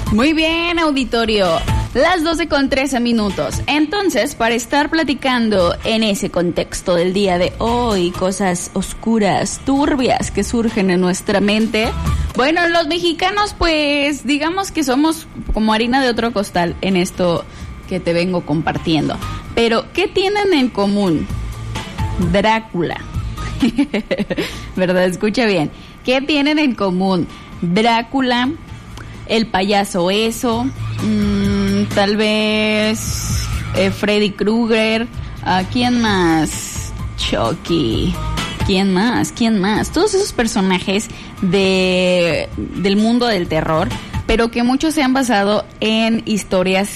Muy bien, auditorio. Las 12:13. Entonces, para estar platicando en ese contexto del día de hoy, cosas oscuras, turbias que surgen en nuestra mente, bueno, los mexicanos, pues, digamos que somos como harina de otro costal en esto que te vengo compartiendo. Pero, ¿qué tienen en común? Drácula. ¿Verdad? Escucha bien. ¿Qué tienen en común? Drácula, el payaso eso, tal vez Freddy Krueger, ¿quién más? Chucky, ¿quién más? Todos esos personajes del mundo del terror, pero que muchos se han basado en historias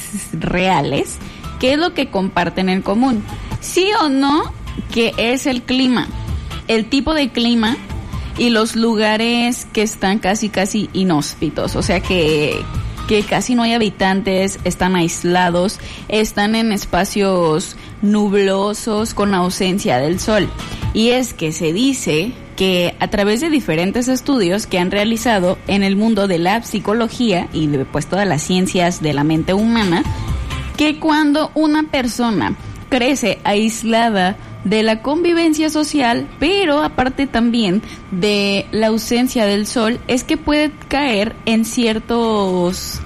reales. ¿Qué es lo que comparten en común? ¿Sí o no? Que es el clima, el tipo de clima y los lugares que están casi inhóspitos, o sea que casi no hay habitantes, están aislados, están en espacios nublosos con ausencia del sol. Y es que se dice que a través de diferentes estudios que han realizado en el mundo de la psicología y de pues todas las ciencias de la mente humana, que cuando una persona crece aislada de la convivencia social, pero aparte también de la ausencia del sol, es que puede caer en ciertos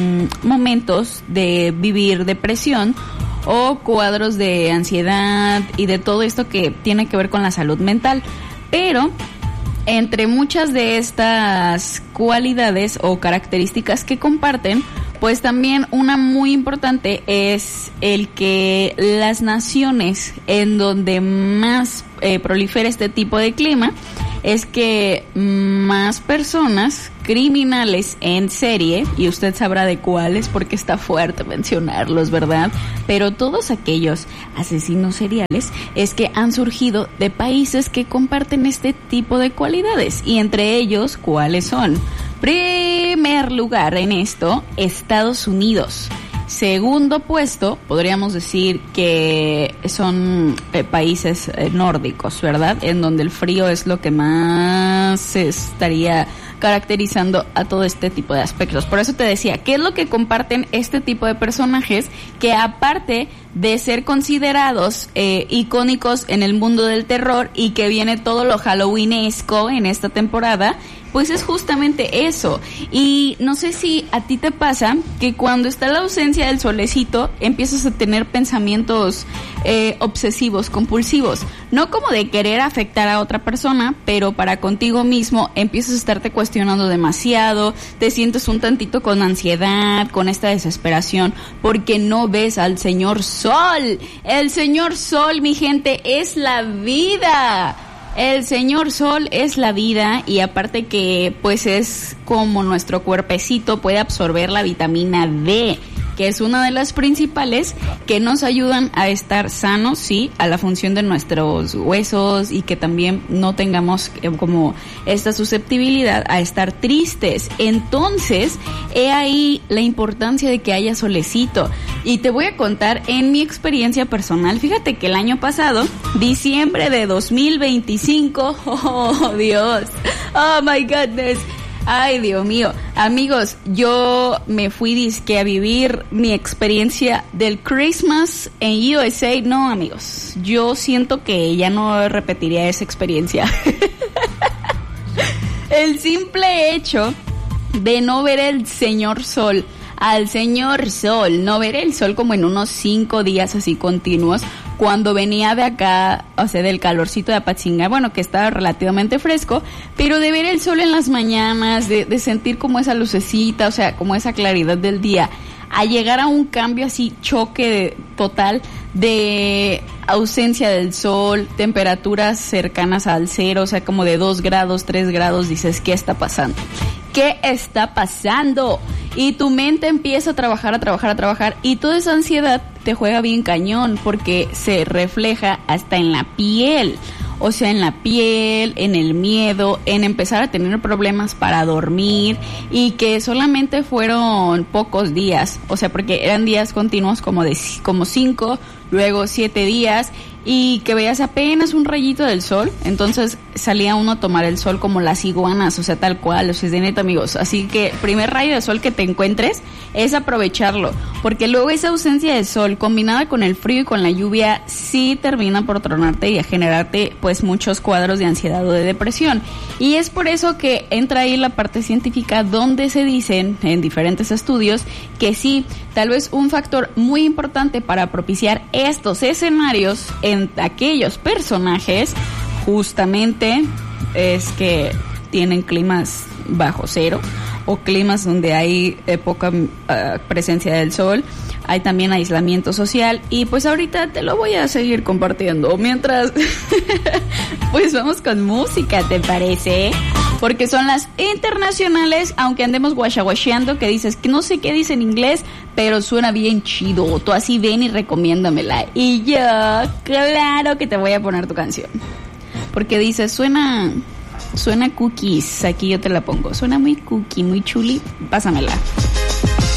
momentos de vivir depresión o cuadros de ansiedad y de todo esto que tiene que ver con la salud mental. Pero entre muchas de estas cualidades o características que comparten, pues también una muy importante es el que las naciones en donde más prolifera este tipo de clima, es que más personas criminales en serie, y usted sabrá de cuáles porque está fuerte mencionarlos, ¿verdad? Pero todos aquellos asesinos seriales es que han surgido de países que comparten este tipo de cualidades, y entre ellos, ¿cuáles son? Primer lugar en esto, Estados Unidos. Segundo puesto, podríamos decir que son países nórdicos, ¿verdad? En donde el frío es lo que más se estaría caracterizando a todo este tipo de aspectos. Por eso te decía, ¿qué es lo que comparten este tipo de personajes que aparte de ser considerados icónicos en el mundo del terror y que viene todo lo halloweenesco en esta temporada? Pues es justamente eso. Y no sé si a ti te pasa que cuando está la ausencia del solecito empiezas a tener pensamientos obsesivos, compulsivos, no como de querer afectar a otra persona, pero para contigo mismo empiezas a estarte cuestionando demasiado, te sientes un tantito con ansiedad, con esta desesperación, porque no ves al señor Sol. El señor Sol, mi gente, es la vida. El señor Sol es la vida, y aparte que pues es como nuestro cuerpecito puede absorber la vitamina D, que es una de las principales que nos ayudan a estar sanos, sí, a la función de nuestros huesos, y que también no tengamos como esta susceptibilidad a estar tristes. Entonces, he ahí la importancia de que haya solecito. Y te voy a contar en mi experiencia personal. Fíjate que el año pasado, diciembre de 2025, oh Dios, oh my goodness, ay, Dios mío. Amigos, yo me fui disque a vivir mi experiencia del Christmas en USA. No, amigos, yo siento que ya no repetiría esa experiencia. El simple hecho de no ver el señor Sol, al señor Sol, no ver el sol como en unos 5 días así continuos, cuando venía de acá, o sea, del calorcito de Apatzingán, bueno, que estaba relativamente fresco, pero de ver el sol en las mañanas, de sentir como esa lucecita, o sea, como esa claridad del día, a llegar a un cambio así, choque total de ausencia del sol, temperaturas cercanas al cero, o sea, como de 2 grados, 3 grados, dices, ¿qué está pasando? ¿Qué está pasando? Y tu mente empieza a trabajar, y toda esa ansiedad te juega bien cañón, porque se refleja hasta en la piel. O sea, en la piel, en el miedo, en empezar a tener problemas para dormir, y que solamente fueron pocos días, o sea, porque eran días continuos como 5, luego 7 días y que veas apenas un rayito del sol, entonces salía uno a tomar el sol como las iguanas, o sea, tal cual, o sea, de neta, amigos. Así que primer rayo de sol que te encuentres es aprovecharlo, porque luego esa ausencia de sol combinada con el frío y con la lluvia sí termina por tronarte y a generarte pues muchos cuadros de ansiedad o de depresión. Y es por eso que entra ahí la parte científica donde se dicen en diferentes estudios que sí, tal vez un factor muy importante para propiciar estos escenarios en aquellos personajes justamente es que tienen climas bajo cero o climas donde hay poca presencia del sol. Hay también aislamiento social y pues ahorita te lo voy a seguir compartiendo mientras pues vamos con música, ¿te parece? Porque son las internacionales, aunque andemos guachaguacheando, que dices que no sé qué dice en inglés, pero suena bien chido. Tú así ven y recomiéndamela. Y yo, claro que te voy a poner tu canción. Porque dices, suena cookies. Aquí yo te la pongo. Suena muy cookie, muy chuli. Pásamela.